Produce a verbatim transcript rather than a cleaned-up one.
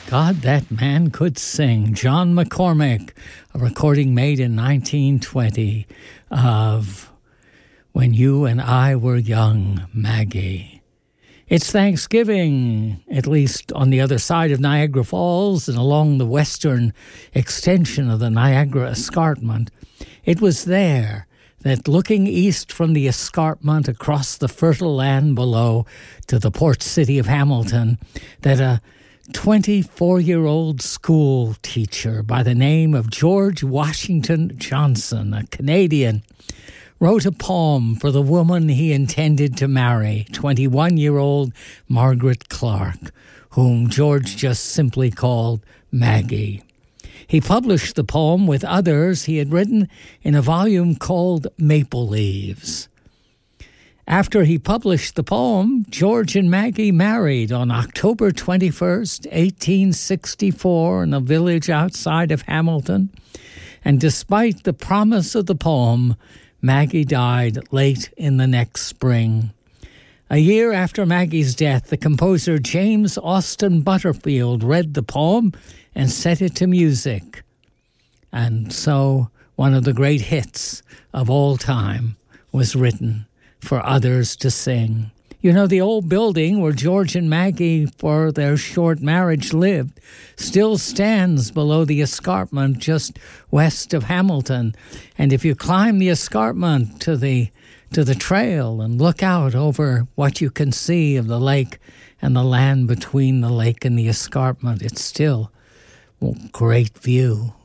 God, that man could sing. John McCormick, a recording made in nineteen twenty of When You and I Were Young, Maggie. It's Thanksgiving, at least on the other side of Niagara Falls and along the western extension of the Niagara Escarpment. It was there that, looking east from the escarpment across the fertile land below to the port city of Hamilton, that a twenty-four-year-old school teacher by the name of George Washington Johnson, a Canadian, wrote a poem for the woman he intended to marry, twenty-one-year-old Margaret Clark, whom George just simply called Maggie. He published the poem with others he had written in a volume called Maple Leaves. After he published the poem, George and Maggie married on October twenty-first, eighteen sixty-four, in a village outside of Hamilton. And despite the promise of the poem, Maggie died late in the next spring. A year after Maggie's death, the composer James Austin Butterfield read the poem and set it to music. And so one of the great hits of all time was written for others to sing. You know, the old building where George and Maggie, for their short marriage, lived still stands below the escarpment just west of Hamilton. And if you climb the escarpment to the to the trail and look out over what you can see of the lake and the land between the lake and the escarpment, it's still a great view.